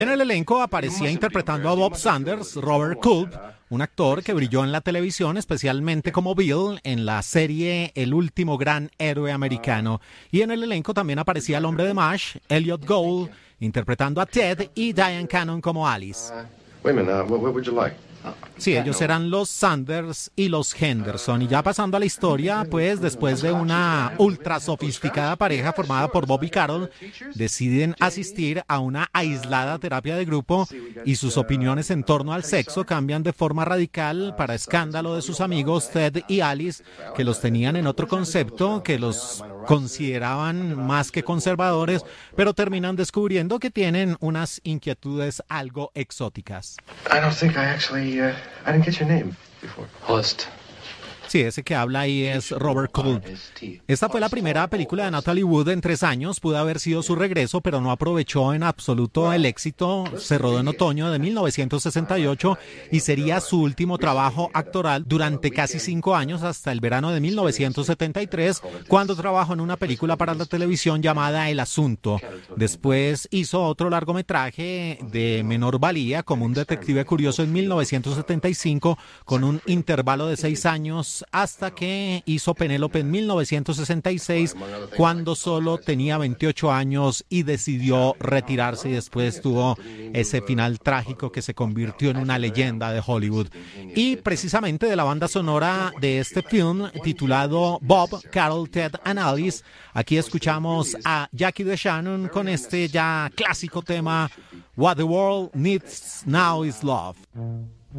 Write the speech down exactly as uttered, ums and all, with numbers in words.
En el elenco aparecía interpretando a Bob Sanders, Robert Culp, un actor que brilló en la televisión, especialmente como Bill en la serie El último gran héroe americano. Y en el elenco también aparecía el hombre de MASH, Elliot Gould, interpretando a Ted, y Diane Cannon como Alice. Wait a minute, uh, what, what would you like? Sí, ellos eran los Sanders y los Henderson. Y ya pasando a la historia, pues después de una ultra sofisticada pareja formada por Bob y Carol, deciden asistir a una aislada terapia de grupo y sus opiniones en torno al sexo cambian de forma radical para escándalo de sus amigos Ted y Alice, que los tenían en otro concepto, que los consideraban más que conservadores, pero terminan descubriendo que tienen unas inquietudes algo exóticas. I don't think I actually, uh, I didn't get your name before. Horst. Sí, ese que habla ahí es Robert Culp. Esta fue la primera película de Natalie Wood en tres años. Pudo haber sido su regreso, pero no aprovechó en absoluto el éxito. Se rodó en otoño de mil novecientos sesenta y ocho y sería su último trabajo actoral durante casi cinco años, hasta el verano de mil novecientos setenta y tres, cuando trabajó en una película para la televisión llamada El Asunto. Después hizo otro largometraje de menor valía, como Un detective curioso, en mil novecientos setenta y cinco, con un intervalo de seis años, hasta que hizo Penélope en mil novecientos sesenta y seis, cuando solo tenía veintiocho años y decidió retirarse, y después tuvo ese final trágico que se convirtió en una leyenda de Hollywood. Y precisamente de la banda sonora de este film titulado Bob, Carol, Ted and Alice, aquí escuchamos a Jackie DeShannon con este ya clásico tema What the World Needs Now is Love.